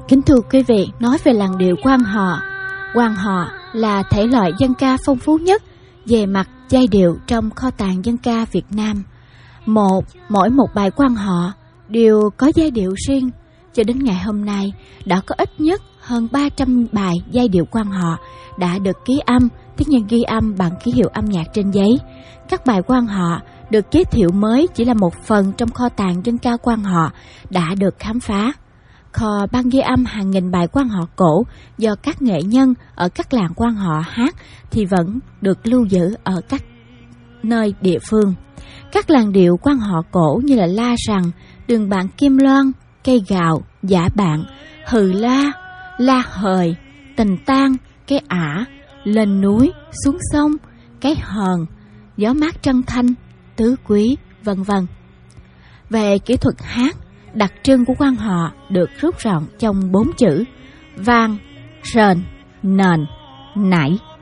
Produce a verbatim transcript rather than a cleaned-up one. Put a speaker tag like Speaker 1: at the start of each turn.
Speaker 1: Kính thưa quý vị, nói về làn điệu quan họ. Quan họ là thể loại dân ca phong phú nhất về mặt giai điệu trong kho tàng dân ca Việt Nam. Một, mỗi một bài quan họ đều có giai điệu riêng. Cho đến ngày hôm nay, đã có ít nhất hơn ba trăm bài giai điệu quan họ đã được ký âm, tất nhiên ghi âm bằng ký hiệu âm nhạc trên giấy. Các bài quan họ được giới thiệu mới chỉ là một phần trong kho tàng dân ca quan họ đã được khám phá. Kho ban ghi âm hàng nghìn bài quan họ cổ do các nghệ nhân ở các làng quan họ hát thì vẫn được lưu giữ ở các nơi địa phương. Các làn điệu quan họ cổ như là la rằng, đường bạn kim loan, cây gạo, giả bạn, hừ la, la hời, tình tang, cái ả, lên núi, xuống sông, cái hờn, gió mát trân thanh, tứ quý, vân vân. Về kỹ thuật hát, đặc trưng của quan họ được rút gọn trong bốn chữ: vang, rền, nền, nảy.